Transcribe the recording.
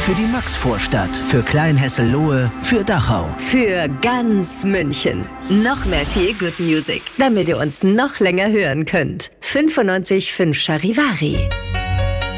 Für die Maxvorstadt, für Kleinhesselohe, für Dachau. Für ganz München. Noch mehr Feel Good Music, damit ihr uns noch länger hören könnt. 95.5 Charivari.